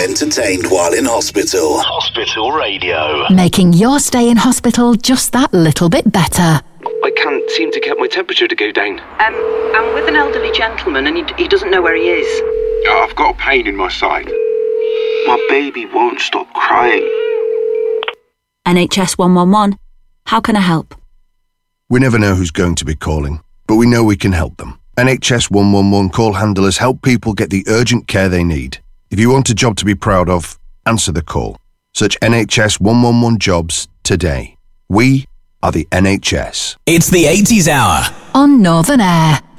entertained while in hospital. Hospital Radio. Making your stay in hospital just that little bit better. I can't seem to get my temperature to go down. I'm with an elderly gentleman and he doesn't know where he is. I've got a pain in my side. My baby won't stop crying. NHS 111. How can I help? We never know who's going to be calling, but we know we can help them. NHS 111 call handlers help people get the urgent care they need. If you want a job to be proud of, answer the call. Search NHS 111 jobs today. We are the NHS. It's the 80s Hour On Northern Air.